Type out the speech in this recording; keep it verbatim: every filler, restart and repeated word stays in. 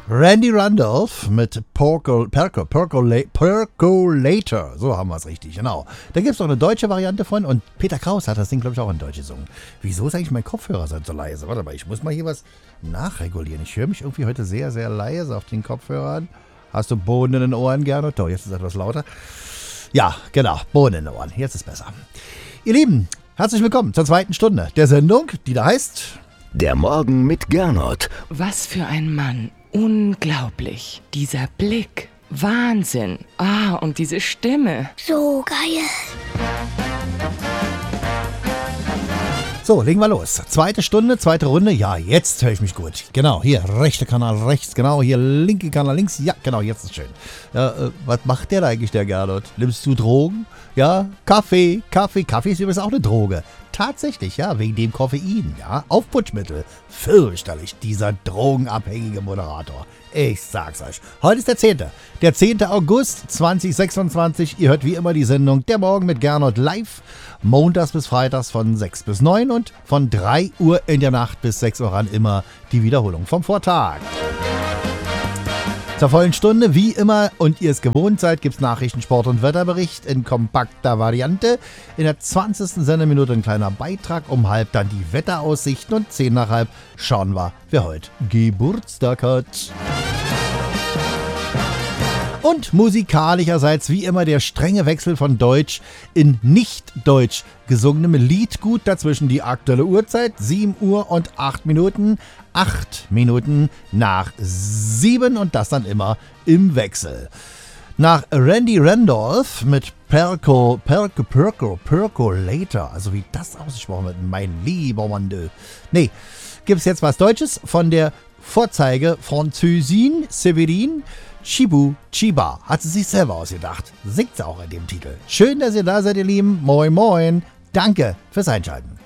Randy Randolph mit Percol, Percol, Percola, Percolator. So haben wir es richtig, genau. Da gibt es noch eine deutsche Variante von und Peter Kraus hat das Ding, glaube ich, auch in Deutsch gesungen. Wieso ist eigentlich mein Kopfhörer so leise? Warte mal, ich muss mal hier was nachregulieren. Ich höre mich irgendwie heute sehr, sehr leise auf den Kopfhörern. Hast du Bohnen in den Ohren, Gernot? Doch, jetzt ist etwas lauter. Ja, genau, Bohnen in den Ohren. Jetzt ist besser. Ihr Lieben, herzlich willkommen zur zweiten Stunde der Sendung, die da heißt... Der Morgen mit Gernot. Was für ein Mann. Unglaublich. Dieser Blick. Wahnsinn. Ah, und diese Stimme. So geil. So, legen wir los. Zweite Stunde, zweite Runde. Ja, jetzt höre ich mich gut. Genau, hier, rechter Kanal rechts. Genau, hier, linke Kanal links. Ja, genau, jetzt ist schön. Ja, äh, was macht der da eigentlich, der Gernot? Nimmst du Drogen? Ja, Kaffee, Kaffee. Kaffee ist übrigens auch eine Droge. Tatsächlich, ja, wegen dem Koffein, ja. Aufputschmittel. Fürchterlich, dieser drogenabhängige Moderator. Ich sag's euch. Heute ist der zehnte. Der zehnte August zweitausendsechsundzwanzig. Ihr hört wie immer die Sendung Der Morgen mit Gernot live. Montags bis freitags von sechs bis neun und von drei Uhr in der Nacht bis sechs Uhr an immer die Wiederholung vom Vortag. Zur vollen Stunde, wie immer, und ihr es gewohnt seid, gibt's Nachrichten, Sport und Wetterbericht in kompakter Variante. In der zwanzigsten Sendeminute ein kleiner Beitrag, um halb dann die Wetteraussichten und zehn nach halb schauen wir, wer heute Geburtstag hat. Und musikalischerseits wie immer der strenge Wechsel von Deutsch in nicht-Deutsch gesungenem Liedgut. Dazwischen die aktuelle Uhrzeit, sieben Uhr und acht Minuten. acht Minuten nach sieben und das dann immer im Wechsel. Nach Randy Randolph mit Perco, Perco, Perco, Percolator, also wie das ausgesprochen wird, mein lieber Mann. Nee, gibt's jetzt was Deutsches von der Vorzeige-Französin Severin Chibu Chiba. Hat sie sich selber ausgedacht. Singt sie auch in dem Titel. Schön, dass ihr da seid, ihr Lieben. Moin, moin. Danke fürs Einschalten.